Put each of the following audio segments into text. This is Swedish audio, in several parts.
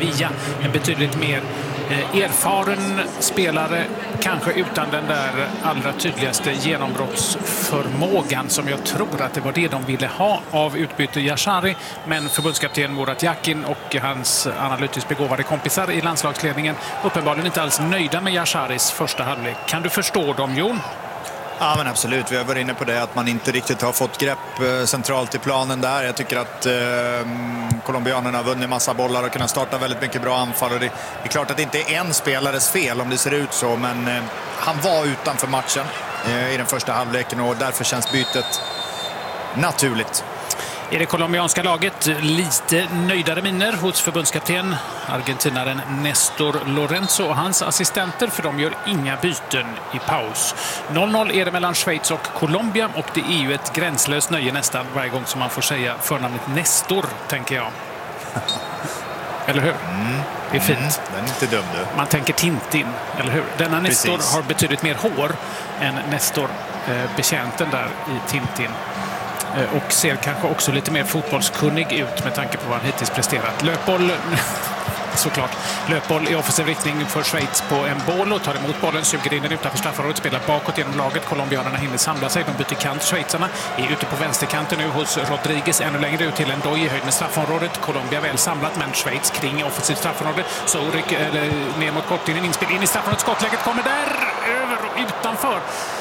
Sevilla. En betydligt mer erfaren spelare, kanske utan den där allra tydligaste genombrottsförmågan som jag tror att det var det de ville ha av utbyte Yashari. Men förbundskapten Murat Yakin och hans analytiskt begåvade kompisar i landslagsledningen uppenbarligen inte alls nöjda med Yasharis första halvlek. Kan du förstå dem, Jon? Ja, men absolut. Vi har varit inne på det att man inte riktigt har fått grepp centralt i planen där. Jag tycker att colombianerna har vunnit massa bollar och kunnat starta väldigt mycket bra anfall. Och det är klart att det inte är en spelares fel om det ser ut så, men han var utanför matchen i den första halvleken och därför känns bytet naturligt. I det colombianska laget lite nöjdare miner hos förbundskapten argentinaren Néstor Lorenzo och hans assistenter, för de gör inga byten i paus. 0-0 är det mellan Schweiz och Colombia och det är ju ett gränslöst nöje nästan varje gång som man får säga förnamnet Nestor, tänker jag. Eller hur? Det är fint. Den är inte dum du. Man tänker Tintin, eller hur? Denna Nestor har betydligt mer hår än Nestor, betjänten där i Tintin. Och ser kanske också lite mer fotbollskunnig ut med tanke på vad han hittills presterat. Löpboll, såklart. Löpboll i offensiv riktning för Schweiz på en boll och tar emot bollen, suger in den utanför straffområdet, spelar bakåt genom laget. Colombianerna hinner samla sig, de byter kant. Schweizarna är ute på vänsterkanten nu hos Rodriguez, ännu längre ut till en Ndoye i höjd med straffområdet. Colombia väl samlat, men Schweiz kring offensivt straffområde. Så ner mot kortlinjen, inspel in i straffområdet. Skottläget kommer där, över och utanför.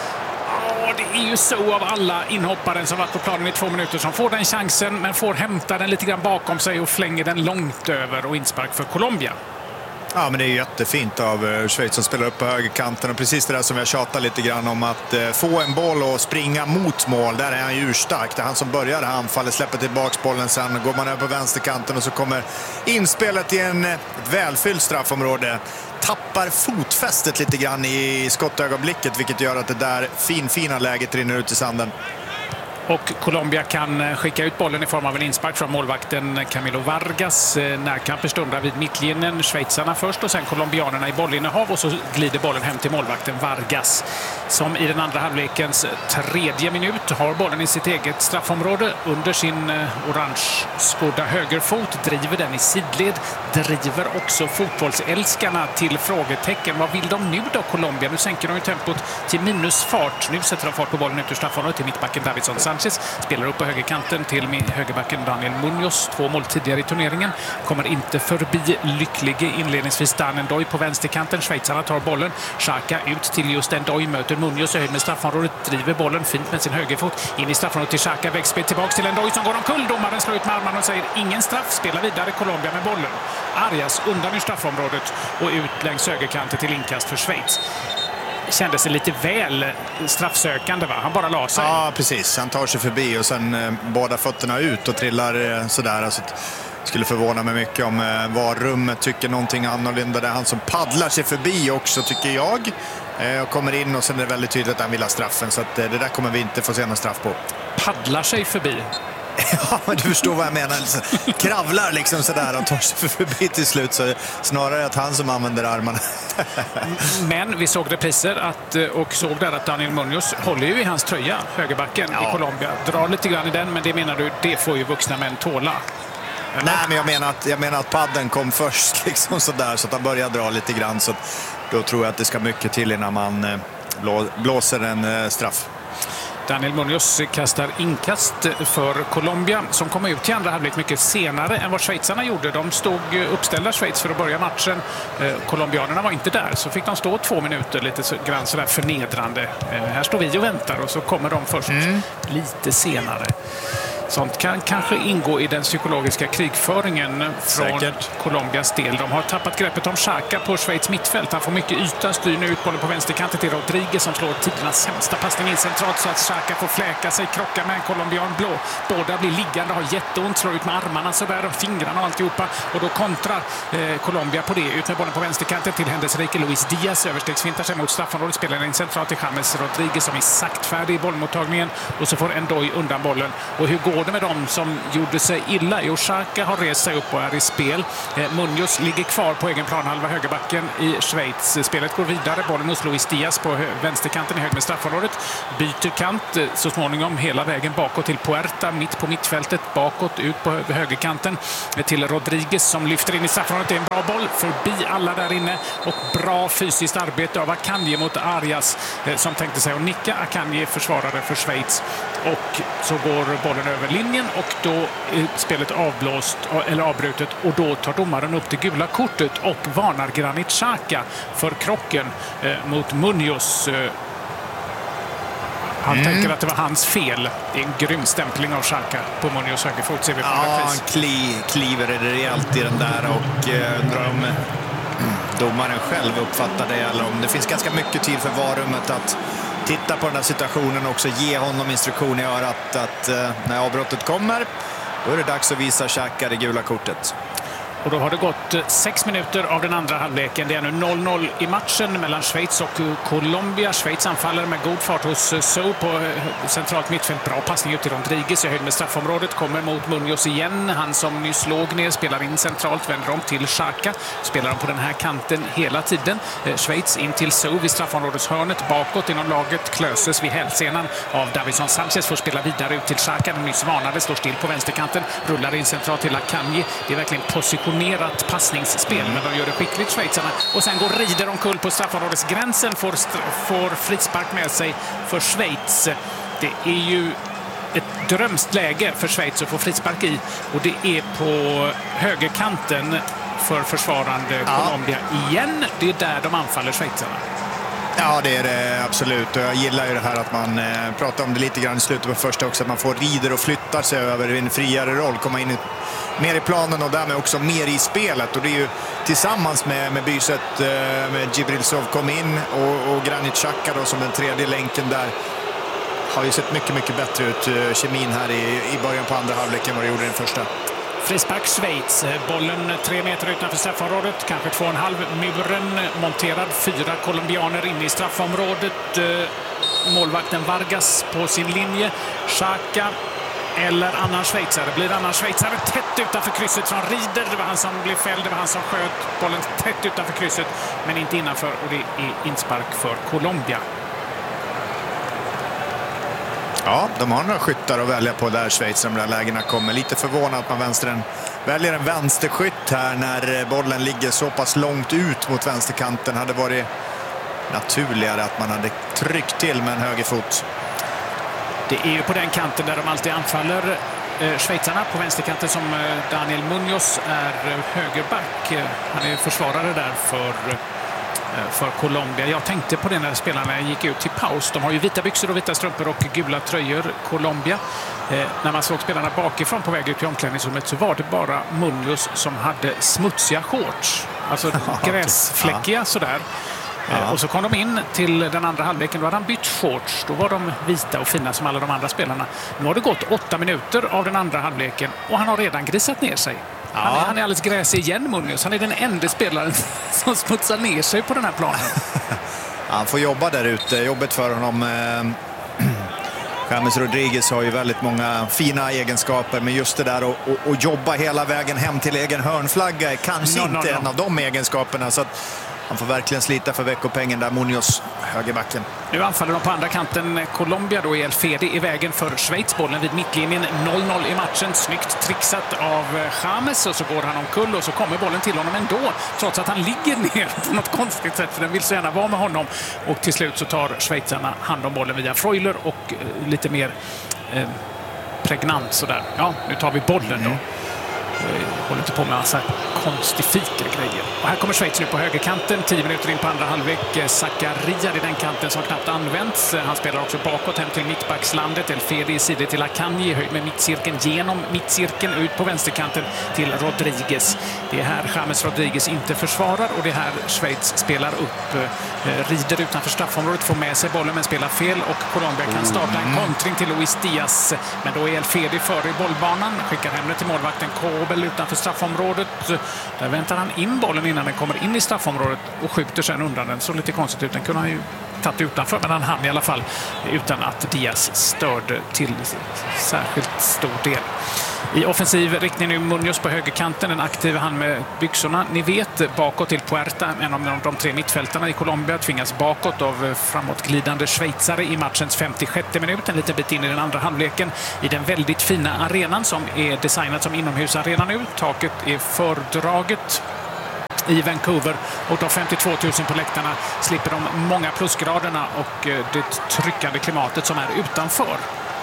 Det är ju så av alla inhopparen som varit på planen i 2 minuter som får den chansen, men får hämta den lite grann bakom sig och flänger den långt över och inspark för Colombia. Ja, men det är jättefint av Schweiz som spelar upp på högerkanten och precis det där som jag tjatar lite grann om, att få en boll och springa mot mål. Där är han ju urstark. Det är han som börjar anfallet, släpper tillbaks bollen, sen går man över på vänsterkanten och så kommer inspelet i ett välfyllt straffområde. Tappar fotfästet lite grann i skottögonblicket, vilket gör att det där fina läget rinner ut i sanden. Och Colombia kan skicka ut bollen i form av en inspark från målvakten Camilo Vargas. Närkamper stundar vid mittlinjen. Schweizarna först och sen colombianerna i bollinnehav och så glider bollen hem till målvakten Vargas, som i den andra halvlekens 3:e minut har bollen i sitt eget straffområde under sin orange-skodda högerfot, driver den i sidled, driver också fotbollsälskarna till frågetecken. Vad vill de nu då, Colombia? Nu sänker de ju tempot till minusfart. Nu sätter de fart på bollen ut ur straffområdet till mittbacken Davinson Sanchez. Spelar upp på högerkanten till högerbacken Daniel Munoz. 2 mål tidigare i turneringen. Kommer inte förbi lycklige inledningsvis Dan Ndoye på vänsterkanten. Schweizarna tar bollen. Xhaka ut till just Ndoye, möter Munoz i höjd med straffområdet. Driver bollen fint med sin högerfot. In i straffområdet till Xhaka. Växspel tillbaka till Ndoye som går omkull. Domaren slår ut med armarna och säger ingen straff. Spelar vidare Colombia med bollen. Arias undan ur straffområdet och ut längs högerkanten till inkast för Schweiz. Kändes det lite väl straffsökande, va? Han bara la sig. Ja, precis. Han tar sig förbi och sen båda fötterna ut och trillar sådär. Alltså, skulle förvåna mig mycket om VAR-rummet tycker någonting annorlunda. Det är han som paddlar sig förbi också, tycker jag. Och kommer in och sen är det väldigt tydligt att han vill ha straffen. Så att, det där kommer vi inte få se någon straff på. Paddlar sig förbi? Ja, men du förstår vad jag menar. Kravlar liksom sådär, han tar sig förbi till slut. Så snarare att han som använder armarna. Men vi såg repriser och såg där att Daniel Munoz håller ju i hans tröja, högerbacken i Colombia. Drar lite grann i den, men det menar du, det får ju vuxna män tåla. Eller? Nej, men jag menar att padden kom först liksom sådär, så att han började dra lite grann. Så då tror jag att det ska mycket till innan man blåser en straff. Daniel Munoz kastar inkast för Colombia som kom ut i andra halvlek mycket senare än vad schweizarna gjorde. De stod uppställda Schweiz för att börja matchen. Colombianerna var inte där, så fick de stå 2 minuter lite grann sådär förnedrande. Här står vi och väntar och så kommer de först lite senare. Sånt kan kanske ingå i den psykologiska krigföringen från Colombias del. De har tappat greppet om Xhaka på Schweiz mittfält. Han får mycket yta, styr nu ut bollen på vänsterkanten till Rodriguez som slår tidernas sämsta passning in centralt så att Xhaka får fläka sig, krocka med en colombian blå. Båda blir liggande, har jätteont, slår ut med armarna sådär och fingrarna och alltihopa. Och då kontrar Colombia på det. Ut med bollen på vänsterkanten till händelserike Luis Diaz. Överstegsfintar sig mot straffområdet, spelar in centralt till James Rodriguez som är saktfärdig i bollmottagningen. Och så får Ndoye undan bollen. Och hur går både med dem som gjorde sig illa. Xhaka har rest sig upp och är i spel. Munoz ligger kvar på egen planhalva, högerbacken i Schweiz. Spelet går vidare. Bollen hos Luis Diaz på vänsterkanten i hög med straffområdet. Byter kant så småningom hela vägen bakåt till Puerta, mitt på mittfältet, bakåt ut på högerkanten till Rodriguez som lyfter in i straffområdet. Det är en bra boll förbi alla där inne och bra fysiskt arbete av Akanji mot Arias som tänkte sig att nicka. Akanji försvarare för Schweiz och så går bollen över linjen och då är spelet avbrutet och då tar domaren upp det gula kortet och varnar Granit Xhaka för krocken mot Munoz. Han tänker att det var hans fel. Det är en grym stämpling av Xhaka på Munoz högerfot. Ser vi på han kliver rejält i den där och undrar om domaren själv uppfattar det eller om det finns ganska mycket tid för varummet att titta på den här situationen och också ge honom instruktion i örat att när avbrottet kommer då är det dags att visa Xhaka det gula kortet. Och då har det gått 6 minuter av den andra halvleken. Det är nu 0-0 i matchen mellan Schweiz och Colombia. Schweiz anfaller med god fart hos Sow på centralt mittfält. Bra passning ut till Rodriguez i höjd med straffområdet. Kommer mot Munoz igen. Han som nyss låg ner spelar in centralt. Vänder om till Xhaka. Spelar de på den här kanten hela tiden. Schweiz in till Sow vid straffområdeshörnet. Bakåt inom laget klöses vid hälsenan av Davinson Sanchez. Får spela vidare ut till Xhaka. Den nyss varnade. Står still på vänsterkanten. Rullar in centralt till Akanji. Det är verkligen positionerat passningsspel, men de gör det skickligt, schweizarna. Och sen går Rieder omkull på straffområdesgränsen, får frispark med sig för Schweiz. Det är ju ett drömskt läge för Schweiz att få frispark i och det är på högerkanten för försvarande Colombia igen. Det är där de anfaller schweizarna. Ja, det är det absolut. Och jag gillar ju det här att man pratar om det lite grann i slutet på första också, att man får Rieder och flyttar sig över i en friare roll, komma in mer i planen och därmed också mer i spelet. Och det är ju tillsammans med byset med Djibril Sow kom in och Granit Xhaka då som den tredje länken där har ju sett mycket, mycket bättre ut kemin här i början på andra halvleken vad det gjorde den första. Frispark Schweiz. Bollen 3 meter utanför straffområdet. Kanske 2,5 muren. Monterad 4 colombianer inne i straffområdet. Målvakten Vargas på sin linje. Xhaka eller annan schweizare. Blir annan schweizare tätt utanför krysset från Rieder. Det var han som blev fälld. Det var han som sköt bollen tätt utanför krysset. Men inte innanför. Och det är inspark för Colombia. Ja, de har några skyttar att välja på där Schweiz de där lägena kommer. Lite förvånad att man väljer en vänsterskytt här när bollen ligger så pass långt ut mot vänsterkanten. Hade varit naturligare att man hade tryckt till med en högerfot. Det är ju på den kanten där de alltid anfaller schweizarna. På vänsterkanten som Daniel Munoz är högerback. Han är försvarare där för Colombia. Jag tänkte på det när spelarna gick ut till paus. De har ju vita byxor och vita strumpor och gula tröjor, Colombia. När man såg spelarna bakifrån på väg ut i omklädningsrummet så var det bara Munoz som hade smutsiga shorts. Alltså gräsfläckiga sådär. Och så kom de in till den andra halvleken. Då hade han bytt shorts. Då var de vita och fina som alla de andra spelarna. Nu har det gått 8 minuter av den andra halvleken och han har redan grisat ner sig. Han är alldeles gräsig igen, Munoz. Han är den enda spelaren som smutsar ner sig på den här planen. Han får jobba där ute. Jobbet för honom. James Rodriguez har ju väldigt många fina egenskaper, men just det där att jobba hela vägen hem till egen hörnflagga är kanske inte en av de egenskaperna. Så att han får verkligen slita för veckopengen där, Munoz, högerbacken. Nu anfaller de på andra kanten. Colombia då är El Fedi i vägen för Schweiz. Bollen vid mittlinjen, 0-0 i matchen. Snyggt trixat av James och så går han omkull och så kommer bollen till honom ändå. Trots att han ligger ner på något konstigt sätt för den vill så gärna vara med honom. Och till slut så tar schweizarna hand om bollen via Freuler och lite mer pregnant sådär. Ja, nu tar vi bollen då. Håller inte på med massa konstifika grejer. Och här kommer Schweiz nu på högerkanten. 10 minuter in på andra halvlek. Zakaria i den kanten som knappt används. Han spelar också bakåt hem till mittbackslandet. El Fedi i sidor till Akanji. Höjd med mittcirkeln genom mittcirkeln ut på vänsterkanten till Rodriguez. Det är här James Rodriguez inte försvarar och det är här Schweiz spelar upp. Rieder utanför straffområdet får med sig bollen men spelar fel och Colombia kan starta en kontring till Luis Diaz. Men då är El Fedi före i bollbanan. Skickar hem det till målvakten Kobel utanför straffområdet. Där väntar han in bollen innan den kommer in i straffområdet och skjuter sen undan den. Så lite konstigt ut. Den kunde han ju tagit utanför, men han hann i alla fall utan att Diaz störde till särskilt stor del. I offensiv riktning nu Munoz på högerkanten, en aktiv han med byxorna. Ni vet, bakåt till Puerta, en av de 3 mittfältarna i Colombia, tvingas bakåt av framåtglidande schweizare i matchens 56 minut, en liten bit in i den andra halvleken, i den väldigt fina arenan som är designad som inomhusarena nu. Taket är fördraget i Vancouver och de 52 000 på läktarna slipper de många plusgraderna och det tryckande klimatet som är utanför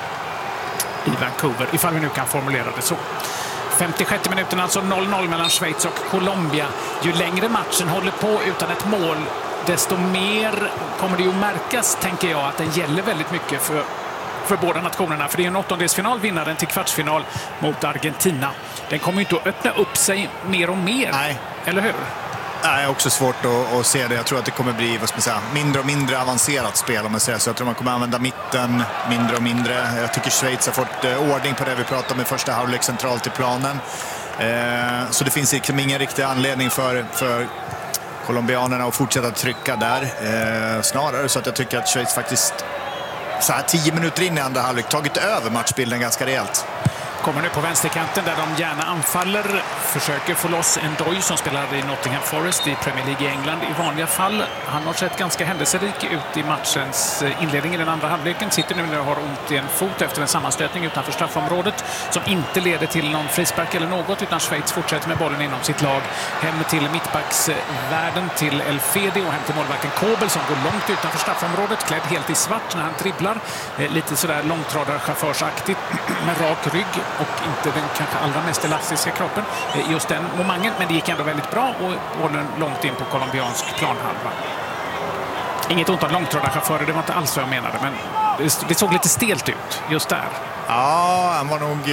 i Vancouver, ifall vi nu kan formulera det så. 56 minuten, alltså 0-0 mellan Schweiz och Colombia. Ju längre matchen håller på utan ett mål, desto mer kommer det ju märkas, tänker jag, att den gäller väldigt mycket för båda nationerna. För det är en åttondelsfinal, vinnaren till kvartsfinal mot Argentina. Den kommer ju inte att öppna upp sig mer och mer. Nej. Eller hur? Det är också svårt att se det. Jag tror att det kommer bli, vad ska man säga, mindre och mindre avancerat spel, om man säger så. Jag tror man kommer använda mitten mindre och mindre. Jag tycker Schweiz har fått ordning på det vi pratade om i första halvlek centralt i planen. Så det finns liksom ingen riktig anledning för colombianerna att fortsätta trycka där. Snarare så att jag tycker att Schweiz faktiskt så här 10 minuter in i andra halvlek tagit över matchbilden ganska rejält. Kommer nu på vänsterkanten där de gärna anfaller. Försöker få loss en Doy som spelar i Nottingham Forest i Premier League i England i vanliga fall. Han har sett ganska händelserik ut i matchens inledning i den andra halvleken. Sitter nu när har ont i en fot efter en sammanstötning utanför straffområdet som inte leder till någon frispark eller något, utan Schweiz fortsätter med bollen inom sitt lag. Hem till mittbacksvärden till El Fedi och hem till målvakten Kobel som går långt utanför straffområdet, klädd helt i svart när han dribblar. Lite sådär långtradarchaufförsaktigt med rak rygg och inte den kanske allra mest elastiska kroppen just den momentet, men det gick ändå väldigt bra och bollen långt in på colombiansk planhalva. Inget ont om långtradarchaufförer, det var inte alls vad jag menade, men det såg lite stelt ut just där. Ja, han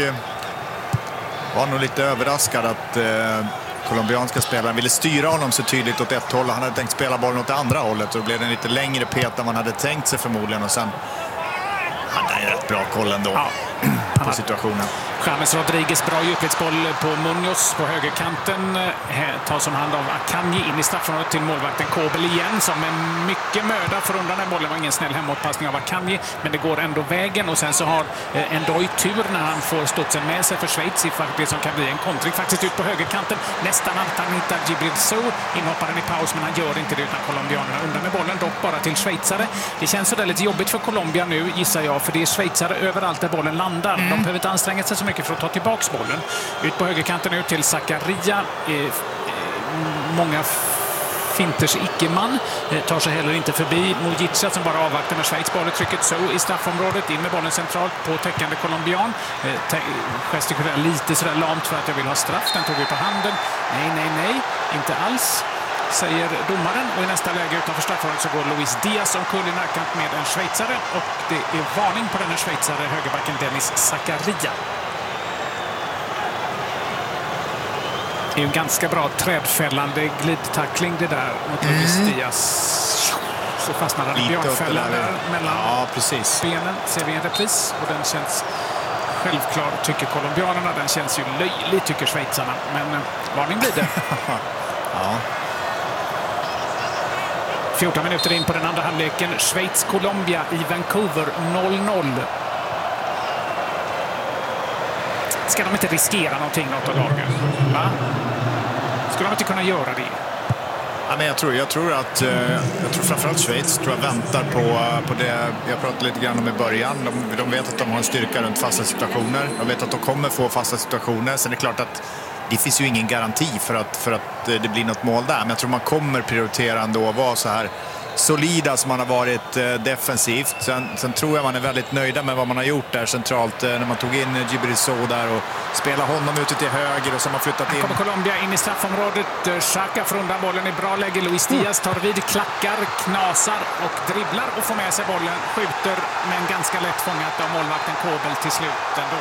var nog lite överraskad att colombianska spelaren ville styra honom så tydligt åt ett håll. Han hade tänkt spela bollen åt det andra hållet och då blev det en lite längre pet än man hade tänkt sig förmodligen, och sen hade han ju rätt bra koll ändå. Ja. På situationen. James Rodriguez, bra djupledsboll på Munoz på högerkanten. Tas om hand av Akanji in i straffområdet till målvakten Kobel igen som med mycket möda får undan den bollen. Var ingen snäll hemåtpassning av Akanji, men det går ändå vägen, och sen så har Ndoye tur när han får studsen med sig för Schweiz i det som kan bli en kontring faktiskt ut på högerkanten. Nästan att han hittar Djibril Sow, inhopparen i paus, men han gör inte det utan colombianerna undan med bollen, dock bara till schweizare. Det känns så där lite jobbigt för Colombia nu, gissar jag, för det är schweizare överallt där bollen landar. De behöver inte anstränga sig så mycket för att ta tillbaks bollen. Ut på högerkanten nu till Zakaria. Många finters icke-man. Tar sig heller inte förbi Mujica som bara avvaktar med Schweiz. Bollen trycket så i straffområdet. In med bollen centralt på täckande colombian. Gestikulerar lite sådär lamt för att jag vill ha straff. Den tog vi på handen. Nej. Inte alls, säger domaren, och i nästa läge utanför straffområdet så går Luis Diaz omkull i närkant med en schweizare, och det är varning på denna schweizare, högerbacken Dennis Zakaria. Det är ju en ganska bra trädfällande glidtackling det där mot Luis Diaz. Så fastnar han i björnfällan där mellan benen. Ser vi en repris, och den känns självklar tycker colombianerna. Den känns ju löjlig tycker schweizarna, men varning blir det. Ja. 14 minuter in på den andra halvleken. Schweiz-Colombia i Vancouver 0-0. Ska de inte riskera någonting, något av lagen? Va? Ska de inte kunna göra det? Ja, men jag tror framförallt Schweiz väntar på det jag pratade lite grann om i början. De vet att de har en styrka runt fasta situationer. De vet att de kommer få fasta situationer. Sen är det klart att det finns ju ingen garanti för att det blir något mål där. Men jag tror man kommer prioritera ändå att vara så här solida som man har varit defensivt. Sen tror jag man är väldigt nöjda med vad man har gjort där centralt när man tog in Djibril Sow där och spelar honom ute till höger och så har man flyttat in. Kommer Colombia in i straffområdet. Xhaka får undan bollen i bra läge. Luis Diaz tar vid, klackar, knasar och dribblar och får med sig bollen. Skjuter, men ganska lätt fångat av målvakten Kobel till slut ändå.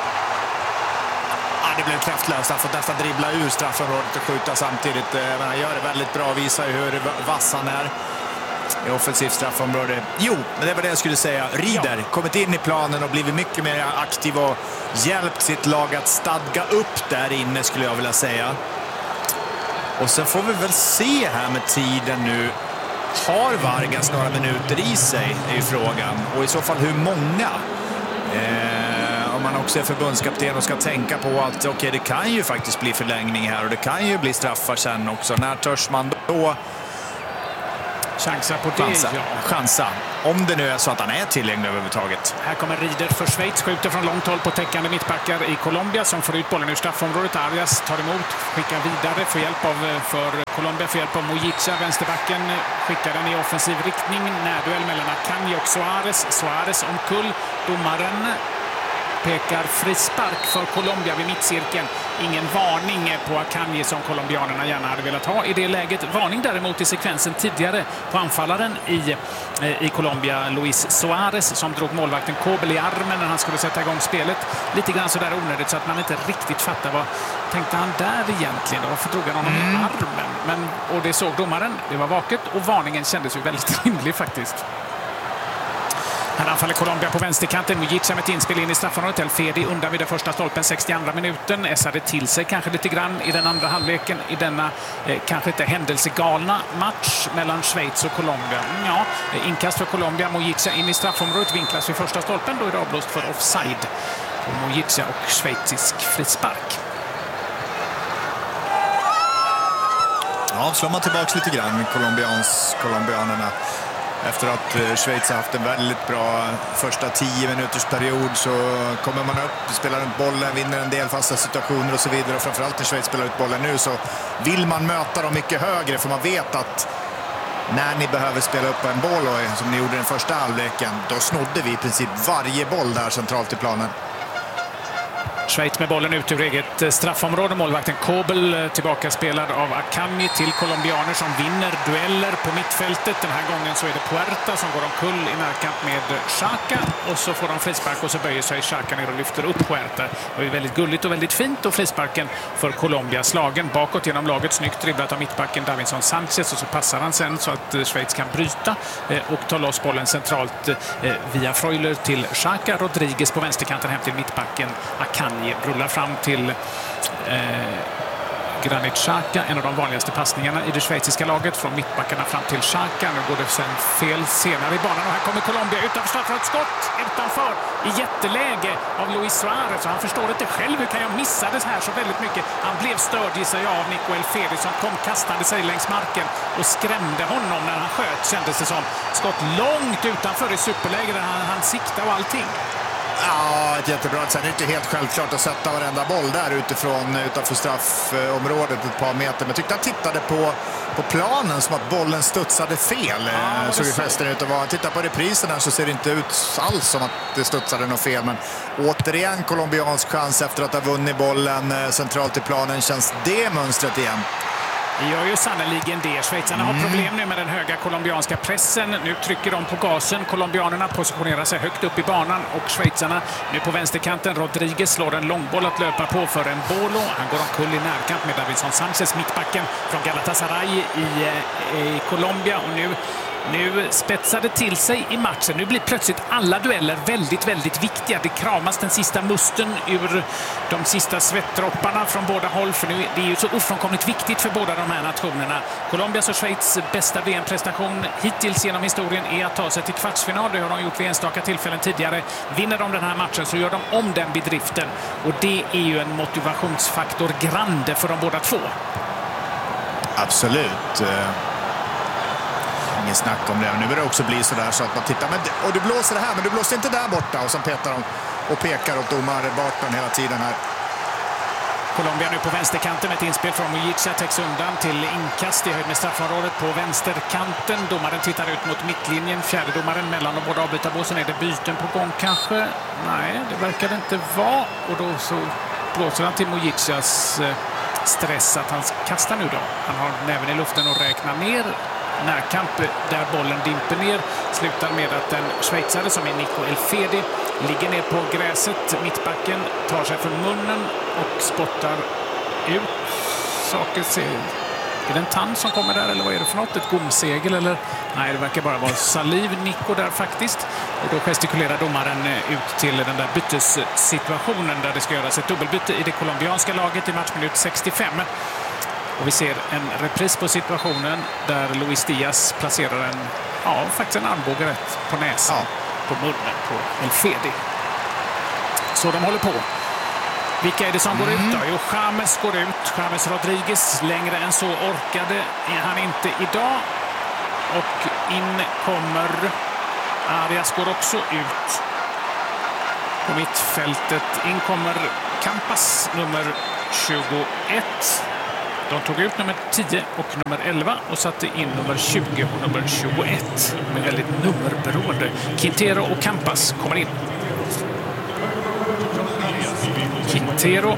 Det blev kraftlöst. Han får nästan dribbla ur straffområdet och skjuta samtidigt. Men han gör det väldigt bra och visar hur vass han är i offensivt straffområde. Jo, men det var det jag skulle säga. Rieder kommit in i planen och blivit mycket mer aktiv och hjälpt sitt lag att stadga upp där inne, skulle jag vilja säga. Och sen får vi väl se här med tiden nu Har Vargas några minuter i sig är ju frågan. Och i så fall hur många? Om man också är förbundskapten och ska tänka på att okej, det kan ju faktiskt bli förlängning här och det kan ju bli straffar sen också. När törs man då chansa på det? Chansa. Om det nu är så att han är tillgänglig överhuvudtaget. Här kommer Rieder för Schweiz, skjuter från långt håll på täckande mittbackar i Colombia som får ut bollen ur straffområdet. Arias tar emot, skickar vidare för Colombia får hjälp av Mojica. Vänsterbacken skickar den i offensiv riktning. Närduell mellan Akanji och Suarez. Suarez omkull. Domaren pekar frispark för Colombia vid mittcirkeln. Ingen varning på Akanji som colombianerna gärna hade velat ha i det läget. Varning däremot i sekvensen tidigare på anfallaren i Colombia, Luis Suarez, som drog målvakten Kobel i armen när han skulle sätta igång spelet. Lite grann så där onödigt så att man inte riktigt fattar vad tänkte han där egentligen. Varför drog han honom i armen? Och det såg domaren, det var vaket och varningen kändes ju väldigt rimlig faktiskt. Här anfaller Colombia på vänsterkanten. Mojica med ett inspel in i straffområdet. El Fedi undan vid den första stolpen, 62 minuten. Essade till sig kanske lite grann i den andra halvleken i denna kanske inte händelsegalna match mellan Schweiz och Colombia. Ja, inkast för Colombia. Mojica in i straffområdet, vinklas vid första stolpen. Då är det avblåst för offside på Mojica och schweizisk frispark. Ja, slår man tillbaka lite grann colombianerna. Efter att Schweiz har haft en väldigt bra första 10 minuters period så kommer man upp, spelar runt bollen, vinner en del fasta situationer och så vidare. Och framförallt när Schweiz spelar ut bollen nu så vill man möta dem mycket högre, för man vet att när ni behöver spela upp en boll, som ni gjorde den första halvleken, då snodde vi i princip varje boll där centralt i planen. Schweiz med bollen ut ur eget straffområde. Målvakten Kobel tillbaka spelad av Akanji till colombianer som vinner dueller på mittfältet. Den här gången så är det Puerta som går omkull i närkamp med Xhaka. Och så får de frispark och så böjer sig Xhaka ner och lyfter upp Puerta. Det är väldigt gulligt och väldigt fint. Och frisparken för Colombia slagen bakåt genom laget. Snyggt dribblat av mittbacken Davinson Sanchez. Och så passar han sen så att Schweiz kan bryta och ta loss bollen centralt via Freuler till Xhaka. Rodriguez på vänsterkanten hem till mittbacken Akanji. Rullar fram till Granit Xhaka, en av de vanligaste passningarna i det schweiziska laget från mittbackarna fram till Xhaka. Nu går det sen fel senare i banan och här kommer Colombia utanför straffområdet, skott utanför i jätteläge av Luis Suarez och han förstår inte själv hur kan jag missa det här så väldigt mycket. Han blev störd i sig av Nico El Fedi som kom kastande sig längs marken och skrämde honom när han sköt, kändes det som. Skott långt utanför i superläge där han siktade och allting. Ja, ett jättebra. Sen är det inte helt självklart att sätta varenda boll där utanför straffområdet ett par meter. Men jag tyckte han tittade på planen som att bollen studsade fel. Ja, såg ju festen ut att vara. Titta på reprisen här så ser det inte ut alls som att det studsade något fel. Men återigen colombiansk chans efter att ha vunnit bollen centralt i planen. Känns det mönstret igen? Det gör ju sannoliken det. Schweizarna har problem nu med den höga colombianska pressen. Nu trycker de på gasen. Colombianerna positionerar sig högt upp i banan och schweizarna nu på vänsterkanten. Rodriguez slår en långboll att löpa på för en Bolo. Han går omkull i närkamp med Davinson Sanchez, mittbacken från Galatasaray i Colombia. Och nu spetsar det till sig i matchen. Nu blir plötsligt alla dueller väldigt, väldigt viktiga. Det kramas den sista musten ur de sista svettdropparna från båda håll. För nu det är ju så ofrånkomligt viktigt för båda de här nationerna. Colombias och Schweiz bästa VM-prestation hittills genom historien är att ta sig till kvartsfinal. Det har de gjort vid enstaka tillfällen tidigare. Vinner de den här matchen så gör de om den bedriften. Och det är ju en motivationsfaktor grande för de båda två. Absolut. Ingen snack om det. Nu börjar det också bli så där så att man tittar. Och du blåser det här, men du blåser inte där borta. Och så petar de och pekar åt domarbaken hela tiden här. Colombia nu på vänsterkanten med ett inspel från Mojica. Täcks undan till inkast i höjd med straffområdet på vänsterkanten. Domaren tittar ut mot mittlinjen. Fjärde domaren mellan de båda avbytarbåsen. Är det byten på gång kanske? Nej, det verkar det inte vara. Och då så blåser han till Mojicas stress att han kastar nu då. Han har näven i luften och räknar ner. Närkamp där bollen dimper ner slutar med att en schweizare som är Nico El Fedi ligger ner på gräset. Mittbacken tar sig för munnen och spottar ut saker. Är det en tand som kommer där eller vad är det för något? Ett gomsegel eller? Nej, det verkar bara vara saliv. Nico där faktiskt. Och då gestikulerar domaren ut till den där bytessituationen där det ska göras ett dubbelbyte i det colombianska laget i matchminut 65. Och vi ser en repris på situationen där Luis Diaz placerar faktiskt en armbåge rätt på näsan, på munnen på El Fedi. Så de håller på. Vilka är det som går ut då? Jo, James går ut. James Rodriguez, längre än så orkade är han inte idag. Och in kommer Arias, går också ut på mittfältet. In kommer Campas, nummer 21. De tog ut nummer 10 och nummer 11 och satte in nummer 20 och nummer 21. Med väldigt nummerberoende. Quintero och Campas kommer in. Quintero.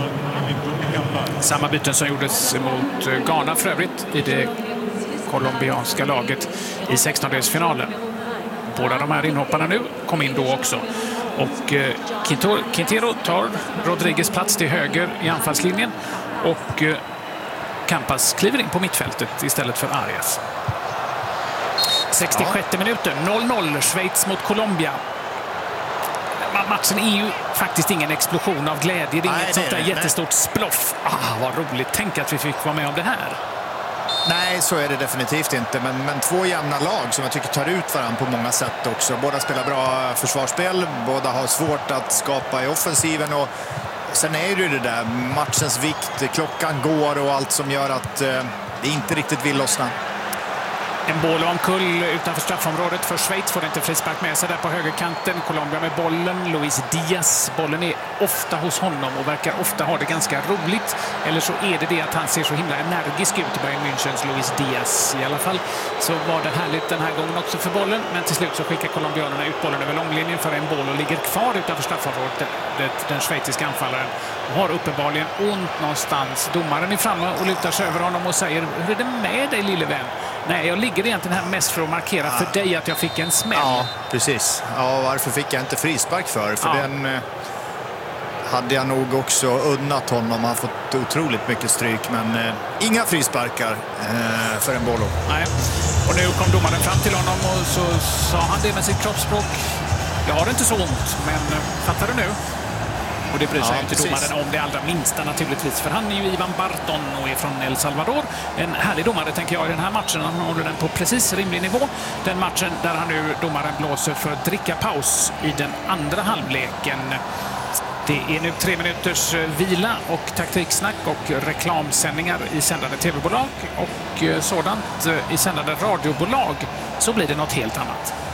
Samma byten som gjordes mot Ghana för övrigt i det colombianska laget i 16-delsfinalen. Båda de här inhopparna nu kom in då också. Och Quintero tar Rodriguez plats till höger i anfallslinjen och Campas kliver in på mittfältet istället för Arias. 66 minuten, 0-0, Schweiz mot Colombia. Matchen är ju faktiskt ingen explosion av glädje. Det är inget sånt där jättestort sploff. Vad roligt. Tänk att vi fick vara med om det här. Nej, så är det definitivt inte. Men två jämna lag som jag tycker tar ut varandra på många sätt också. Båda spelar bra försvarsspel. Båda har svårt att skapa i offensiven. Och sen är det ju det där matchens vikt. Klockan går och allt som gör att det inte riktigt vill lossna. En boll omkull utanför straffområdet för Schweiz, får inte frispark med sig där på högerkanten. Colombia med bollen, Luis Diaz. Bollen är ofta hos honom och verkar ofta ha det ganska roligt. Eller så är det att han ser så himla energisk ut i Bayern Münchens Luis Diaz. I alla fall så var det härligt den här gången också för bollen. Men till slut så skickar colombianerna ut bollen över långlinjen för en boll och ligger kvar utanför straffområdet. Den schweiziska anfallaren har uppenbarligen ont någonstans. Domaren är framme och lutar sig över honom och säger: hur är det med dig, lille vän? Nej, jag ligger egentligen här mest för att markera för dig att jag fick en smäll. Ja, precis. Ja, varför fick jag inte frispark för? För den hade jag nog också unnat honom. Han har fått otroligt mycket stryk, men inga frisparkar för en boll. Nej, och nu kom domaren fram till honom och så sa han det med sitt kroppsspråk: jag har inte så ont, men fattar du nu? Och det bryr sig inte domaren om det allra minsta naturligtvis. För han är ju Ivan Barton och är från El Salvador. En härlig domare tänker jag i den här matchen. Han håller den på precis rimlig nivå. Den matchen där han nu, domaren, blåser för dricka paus i den andra halvleken. Det är nu 3 minuters vila och taktiksnack och reklamsändningar i sändande tv-bolag. Och sådant i sändande radiobolag så blir det något helt annat.